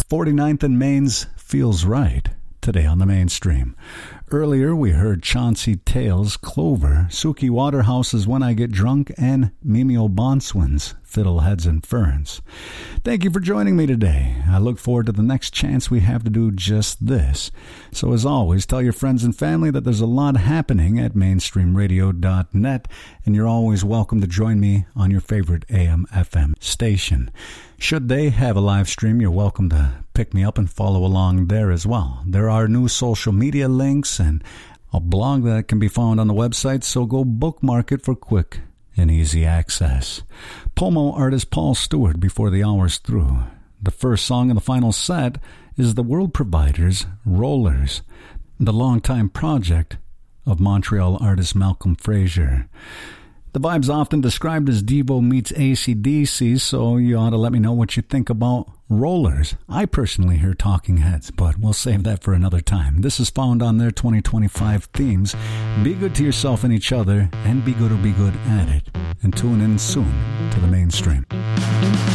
49th and Main's Feels Right, today on the Mainstream. Earlier, we heard Chauncey Tale's Clover, Suki Waterhouse's When I Get Drunk, and Mimeo Bonswin's Fiddleheads and Ferns. Thank you for joining me today. I look forward to the next chance we have to do just this. So as always, tell your friends and family that there's a lot happening at mainstreamradio.net, and you're always welcome to join me on your favorite AM/FM station. Should they have a live stream, you're welcome to pick me up and follow along there as well. There are new social media links and a blog that can be found on the website, so go bookmark it for quick and easy access. Pomo artist Paul Stewart before the hour's through. The first song in the final set is the World Providers' Rollers, the longtime project of Montreal artist Malcolm Fraser. The vibe's often described as Devo meets AC/DC, so you ought to let me know what you think about Rollers. I personally hear Talking Heads, but we'll save that for another time. This is found on their 2025 themes. Be good to yourself and each other, and be good or be good at it. And tune in soon to the Mainstream.